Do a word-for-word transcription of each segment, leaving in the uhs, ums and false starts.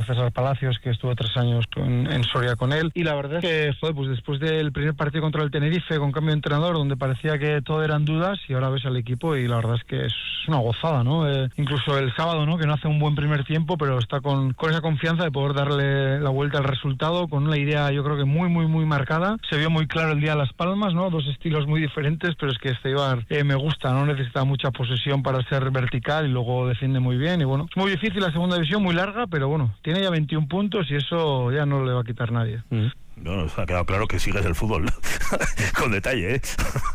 César Palacios, que estuvo tres años con, en Soria con él, y la verdad es que, joder, pues después del primer partido contra el Tenerife, con cambio de entrenador, donde parecía que todo eran dudas, y ahora ves al equipo y la verdad es que es una gozada, ¿no? Eh, incluso el sábado, ¿no? Que no hace un buen primer tiempo, pero está con, con esa confianza de poder darle la vuelta al resultado, con una idea yo creo que muy, muy, muy marcada. Se vio muy claro el día de Las Palmas, ¿no? Dos estilos muy diferentes, pero es que este Eibar eh, me gusta, no necesita mucha posesión para ser vertical y luego defiende muy bien, y bueno, es muy difícil la segunda división, muy larga, pero bueno, tiene ya veintiún puntos y eso ya no le va a quitar nadie. Mm. No, nos ha quedado claro que sigues el fútbol con detalle, ¿eh?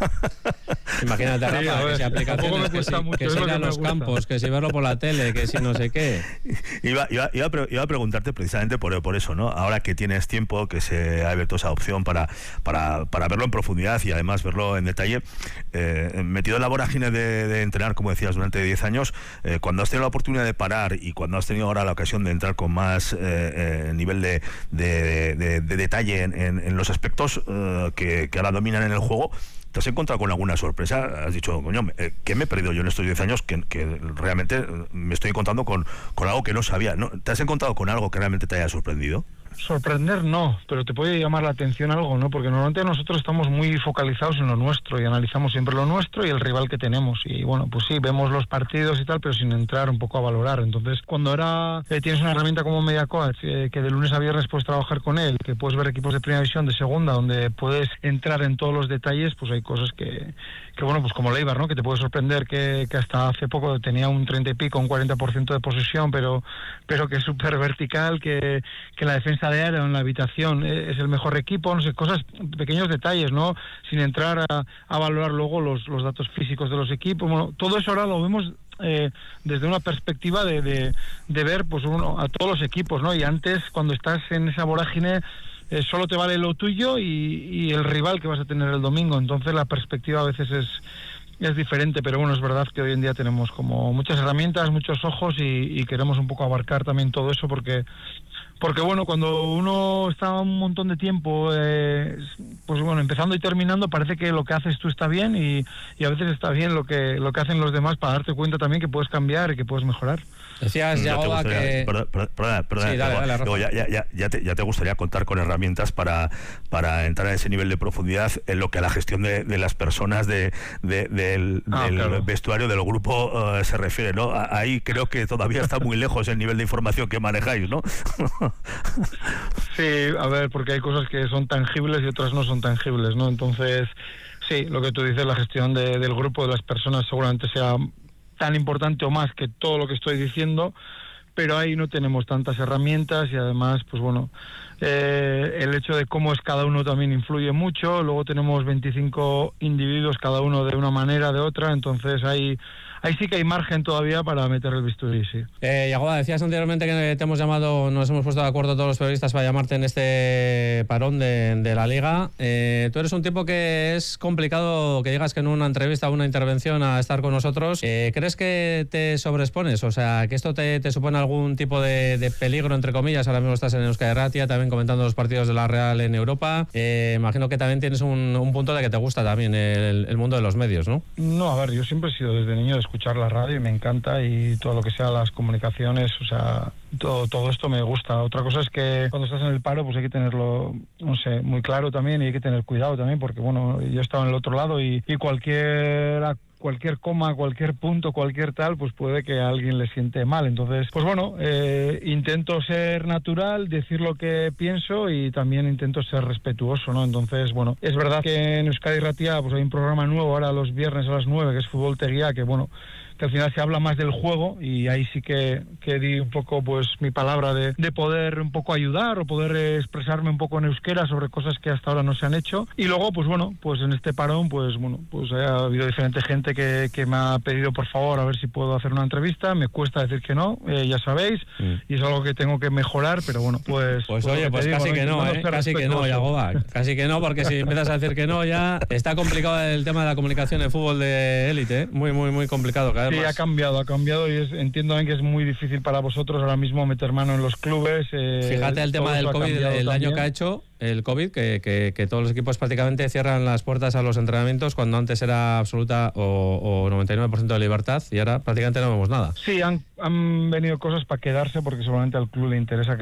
Imagínate, Rafa, sí, ver, que si aplicaciones, que si, que si ir a los campos, que si verlo por la tele, que si no sé qué. Iba, iba, iba, a, iba a preguntarte precisamente por, por eso, ¿no? Ahora que tienes tiempo, que se ha abierto esa opción para, para, para verlo en profundidad y además verlo en detalle, eh, metido en la vorágine de, de entrenar, como decías, durante diez años, eh, cuando has tenido la oportunidad de parar y cuando has tenido ahora la ocasión de entrar con más eh, eh, nivel de, de, de, de detalle En, en, en los aspectos uh, que, que ahora dominan en el juego, ¿te has encontrado con alguna sorpresa? Has dicho, coño, eh, ¿qué me he perdido yo en estos diez años? Que, que realmente me estoy encontrando con, con algo que no sabía, ¿no? ¿Te has encontrado con algo que realmente te haya sorprendido? Sorprender no, pero te puede llamar la atención algo, ¿no? Porque normalmente nosotros estamos muy focalizados en lo nuestro y analizamos siempre lo nuestro y el rival que tenemos. Y bueno, pues sí, vemos los partidos y tal, pero sin entrar un poco a valorar. Entonces, cuando ahora eh, tienes una herramienta como MediaCoach, eh, que de lunes a viernes puedes trabajar con él, que puedes ver equipos de primera división, de segunda, donde puedes entrar en todos los detalles, pues hay cosas que, que bueno, pues como el Eibar, ¿no? Que te puede sorprender que, que hasta hace poco tenía un treinta y pico, un cuarenta por ciento de posesión, pero, pero que es súper vertical, que, que la defensa de área en la habitación es el mejor equipo, no sé, cosas, pequeños detalles, ¿no? Sin entrar a, a valorar luego los, los datos físicos de los equipos. Bueno, todo eso ahora lo vemos eh, desde una perspectiva de, de, de ver pues uno a todos los equipos, ¿no? Y antes, cuando estás en esa vorágine, eh, solo te vale lo tuyo y, y el rival que vas a tener el domingo. Entonces la perspectiva a veces es es diferente, pero bueno, es verdad que hoy en día tenemos como muchas herramientas, muchos ojos y, y queremos un poco abarcar también todo eso porque porque bueno, cuando uno está un montón de tiempo eh, pues bueno, empezando y terminando, parece que lo que haces tú está bien y, y a veces está bien lo que lo que hacen los demás, para darte cuenta también que puedes cambiar y que puedes mejorar. Decías, Yagoba, que... Perdona, perdona, perdona, sí, dale, Yagoba, dale, luego ya, ya, ya, ya, te, ya te gustaría contar con herramientas para, para entrar a ese nivel de profundidad en lo que a la gestión de, de las personas de, de, del, ah, del claro. vestuario, del grupo uh, se refiere, ¿no? Ahí creo que todavía está muy lejos el nivel de información que manejáis, ¿no? Sí, a ver, porque hay cosas que son tangibles y otras no son tangibles, ¿no? Entonces, sí, lo que tú dices, la gestión de, del grupo, de las personas, seguramente sea tan importante o más que todo lo que estoy diciendo, pero ahí no tenemos tantas herramientas y además, pues bueno, eh, el hecho de cómo es cada uno también influye mucho. Luego tenemos veinticinco individuos, cada uno de una manera, de otra, entonces hay... Ahí sí que hay margen todavía para meter el bisturí, sí. Eh, Yagoba, decías anteriormente que te hemos llamado, nos hemos puesto de acuerdo todos los periodistas para llamarte en este parón de, de la Liga. Eh, tú eres un tipo que es complicado que digas que en una entrevista o una intervención a estar con nosotros. Eh, ¿Crees que te sobreexpones? O sea, que esto te, te supone algún tipo de, de peligro, entre comillas. Ahora mismo estás en Euskadi Irratia, también comentando los partidos de la Real en Europa. Eh, imagino que también tienes un, un punto de que te gusta también el, el mundo de los medios, ¿no? No, a ver, yo siempre he sido desde niño de escuchar la radio y me encanta, y todo lo que sea las comunicaciones, o sea, todo, todo esto me gusta. Otra cosa es que cuando estás en el paro pues hay que tenerlo, no sé, muy claro también, y hay que tener cuidado también, porque bueno, yo he estado en el otro lado y, y cualquier cualquier coma, cualquier punto, cualquier tal, pues puede que a alguien le siente mal. Entonces, pues bueno, eh, intento ser natural, decir lo que pienso y también intento ser respetuoso, ¿no? Entonces, bueno, es verdad que en Euskadi Irratia pues hay un programa nuevo ahora los viernes a las nueve, que es Fútbol Teguía, que bueno, que al final se habla más del juego, y ahí sí que, que di un poco pues mi palabra de, de poder un poco ayudar o poder expresarme un poco en euskera sobre cosas que hasta ahora no se han hecho. Y luego pues bueno, pues en este parón pues bueno, pues ha habido diferente gente que, que me ha pedido por favor a ver si puedo hacer una entrevista. Me cuesta decir que no, eh, ya sabéis, mm. y es algo que tengo que mejorar, pero bueno, pues... Pues oye, pues casi que no, ¿eh? Casi que no, Yagoba, casi que no, porque si empiezas a decir que no ya está complicado el tema de la comunicación en fútbol de élite, ¿eh? Muy, muy, muy complicado. Cada Sí, ha cambiado, ha cambiado, y es, entiendo también que es muy difícil para vosotros ahora mismo meter mano en los clubes. Eh, Fíjate el tema del COVID, el daño que ha hecho el COVID, que, que, que todos los equipos prácticamente cierran las puertas a los entrenamientos cuando antes era absoluta o, o noventa y nueve por ciento de libertad, y ahora prácticamente no vemos nada. Sí, han, han venido cosas para quedarse, porque seguramente al club le interesa que